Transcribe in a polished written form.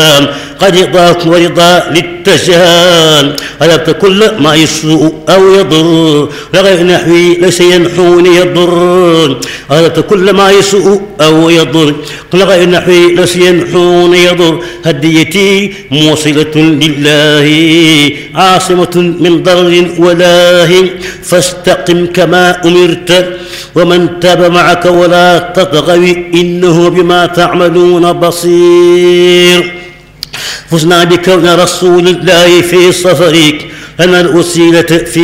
قد رضاك ورضا للتجان غلبت كل ما يسوء أو يضر لغير نحوي ليس ينحوني يضر غلبت كل ما يسوء أو يضر لغير نحوي ليس ينحوني يضر هديتي موصلة لله عاصمة من ضر ولاه فاستقم كما أمرت ومن تاب معك ولا تطغوا إنه بما تعملون بصير. فزنا بكون رسول الله في صفرك لنا الوسيلة في